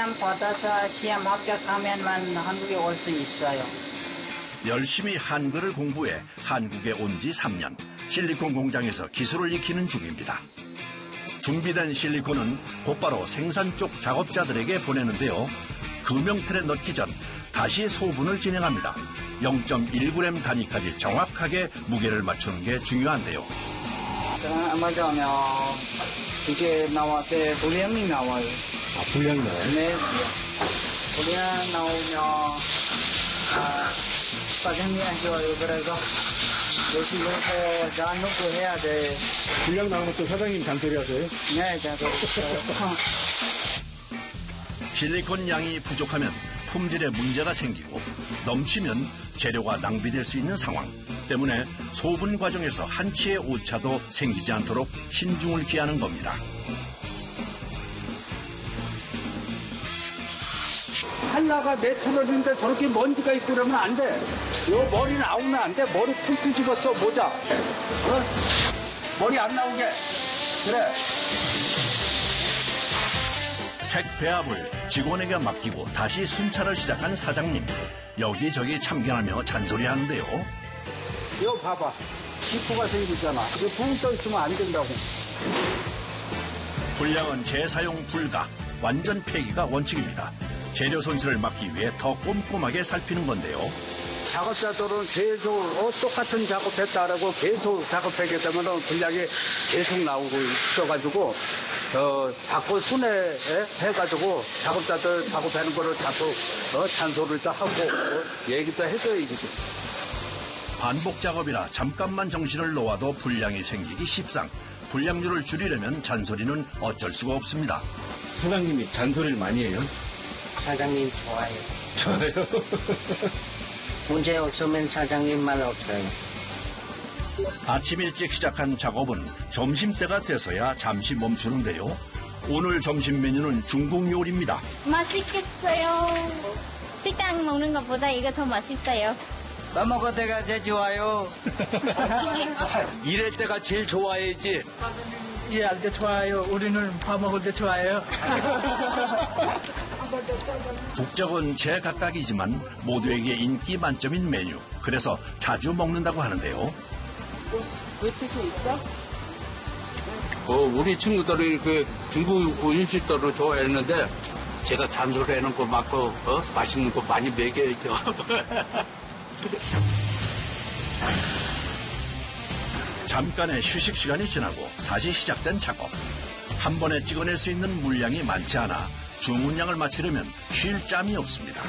시험 받아서 시험 합격하면만 한국에 올 수 있어요. 열심히 한글을 공부해 한국에 온 지 3년. 실리콘 공장에서 기술을 익히는 중입니다. 준비된 실리콘은 곧바로 생산 쪽 작업자들에게 보내는데요. 금형틀에 넣기 전 다시 소분을 진행합니다. 0.1g 단위까지 정확하게 무게를 맞추는 게 중요한데요. 아마도 하면 이게 나와서 불량이 나와요. 아, 불량이 나와요? 네. 불량 나오면 사장님이 안 좋아요. 그래서 여기 넣고 다 넣고 해야 돼. 불량 나오면 또 사장님 잔소리 하세요? 네, 잔소리. 실리콘 양이 부족하면 품질에 문제가 생기고 넘치면 재료가 낭비될 수 있는 상황 때문에 소분 과정에서 한치의 오차도 생기지 않도록 신중을 기하는 겁니다. 칼라가 내틀어지는데 저렇게 먼지가 있고 그러면 안 돼. 요 머리 나오면 안 돼. 머리 풀 집었어, 모자. 어? 머리 안 나오게. 그래. 색 배합을 직원에게 맡기고 다시 순찰을 시작한 사장님. 여기저기 참견하며 잔소리하는데요. 이거 봐봐. 기포가 생기잖아. 이거 붕 떠 있으면 안 된다고. 불량은 재사용 불가, 완전 폐기가 원칙입니다. 재료 손실을 막기 위해 더 꼼꼼하게 살피는 건데요. 작업자들은 계속 똑같은 작업했다라고 계속 작업하게 되면 분량이 계속 나오고 있어가지고 자꾸 순회해가지고 작업자들 작업하는 거를 자꾸 잔소리도 하고 얘기도 해줘야지. 반복 작업이라 잠깐만 정신을 놓아도 불량이 생기기 십상. 불량률을 줄이려면 잔소리는 어쩔 수가 없습니다. 사장님이 잔소리를 많이 해요? 사장님 좋아요. 좋아요. 문제 없으면 사장님 말 없어요. 아침 일찍 시작한 작업은 점심때가 돼서야 잠시 멈추는데요. 오늘 점심 메뉴는 중국 요리입니다. 맛있겠어요. 식당 먹는 것보다 이거 더 맛있어요. 밥 먹을 때가 제일 좋아요. 일할 때가 제일 좋아야지. 일할 때 좋아요. 우리는 밥 먹을 때 좋아요. 국적은 제각각이지만 모두에게 인기 만점인 메뉴. 그래서 자주 먹는다고 하는데요. 외칠 수 있어? 우리 친구들이 그 중국 음식들을 좋아했는데 제가 잔소리하는 거 맞고 맛있는 거 많이 먹여야죠. 잠깐의 휴식 시간이 지나고 다시 시작된 작업. 한 번에 찍어낼 수 있는 물량이 많지 않아 주문량을 맞추려면 쉴 짬이 없습니다.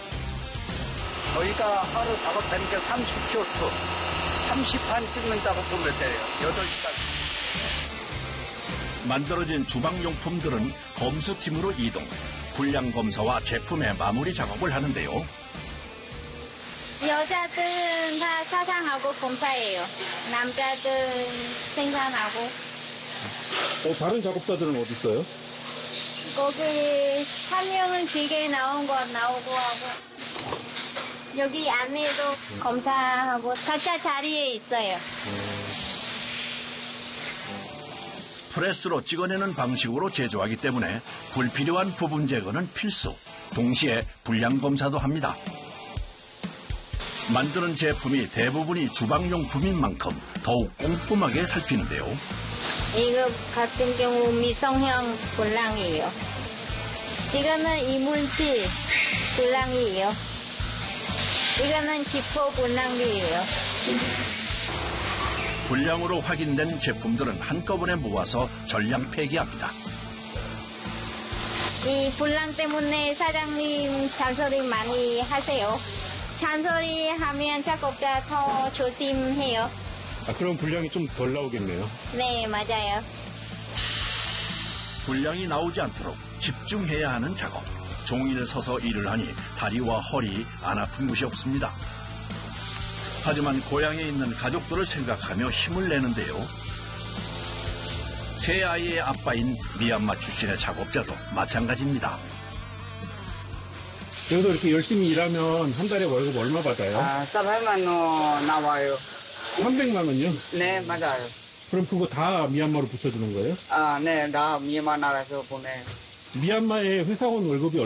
저희가 하루 작업하니까 30쇼트, 30판 찍는다고 보면 돼요. 8시까지. 만들어진 주방용품들은 검수팀으로 이동. 불량 검사와 제품의 마무리 작업을 하는데요. 여자들은 다 사상하고 검사해요. 남자들은 생산하고. 다른 작업자들은 어디 있어요? 거기 한 명은 기계에 나온 거 나오고 하고. 여기 안에도 검사하고 각자 자리에 있어요. 프레스로 찍어내는 방식으로 제조하기 때문에 불필요한 부분 제거는 필수. 동시에 불량 검사도 합니다. 만드는 제품이 대부분이 주방용품인 만큼 더욱 꼼꼼하게 살피는데요. 이거 같은 경우 미성형 불량이에요. 이거는 이물질 불량이에요. 이거는 기포 불량이에요. 불량으로 확인된 제품들은 한꺼번에 모아서 전량 폐기합니다. 이 불량 때문에 사장님 잔소리 많이 하세요. 잔소리 하면 작업자 더 조심해요. 그럼 분량이 좀 덜 나오겠네요. 네, 맞아요. 불량이 나오지 않도록 집중해야 하는 작업. 종일 서서 일을 하니 다리와 허리 안 아픈 곳이 없습니다. 하지만 고향에 있는 가족들을 생각하며 힘을 내는데요. 세 아이의 아빠인 미얀마 출신의 작업자도 마찬가지입니다. 여기서 이렇게 열심히 일하면 한 달에 월급 얼마 받아요? 300만 원 나와요. 300만 원요? 네, 맞아요. 그럼 그거 다 미얀마로 붙여주는 거예요? 네, 나 미얀마 나라에서 보내. 미얀마의 회사원 월급이